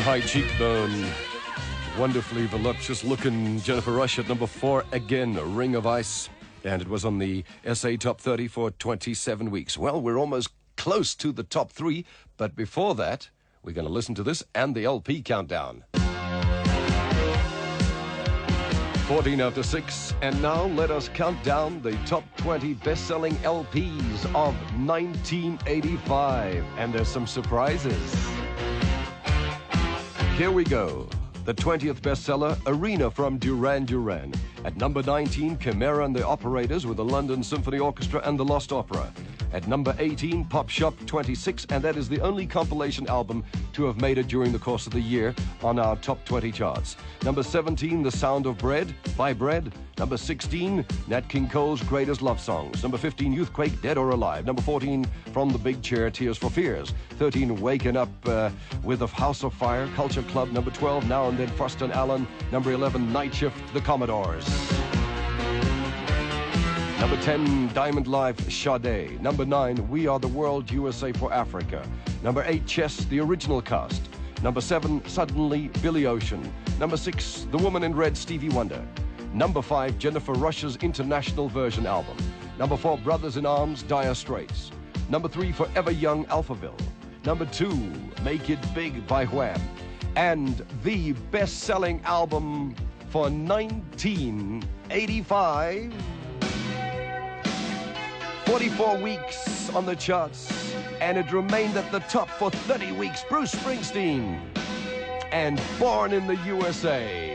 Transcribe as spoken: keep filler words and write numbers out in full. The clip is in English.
high cheekbone, wonderfully voluptuous looking Jennifer Rush at number four again, Ring of Ice. And it was on the S A Top thirty for twenty-seven weeks. Well, we're almost close to the top three, but before that, we're going to listen to this and the L P countdown. fourteen after six, and now let us count down the top twenty best-selling L Ps of nineteen eighty-five. And there's some surprises. Here we go. The twentieth bestseller, Arena from Duran Duran. At number nineteen, Chimera and the Operators with the London Symphony Orchestra and the Lost Opera. At number eighteen, Pop Shop twenty-six, and that is the only compilation album to have made it during the course of the year on our top twenty charts. Number seventeen, The Sound of Bread by Bread. Number sixteen, Nat King Cole's Greatest Love Songs. Number fifteen, Youthquake, Dead or Alive. Number fourteen, From the Big Chair, Tears for Fears. thirteen, Waking Up uh, with a House of Fire, Culture Club. Number twelve, Now and Then, Frost and Allen. Number eleven, Night Shift, The Commodores. Number ten, Diamond Life, Sade. Number nine, We Are the World, U S A for Africa. Number eight, Chess, the original cast. Number seven, Suddenly, Billy Ocean. Number six, The Woman in Red, Stevie Wonder. Number five, Jennifer Rush's international version album. Number four, Brothers in Arms, Dire Straits. Number three, Forever Young, Alphaville. Number two, Make It Big by Wham. And the best-selling album for nineteen eighty-five... forty-four weeks on the charts, and it remained at the top for thirty weeks. Bruce Springsteen and Born in the U S A.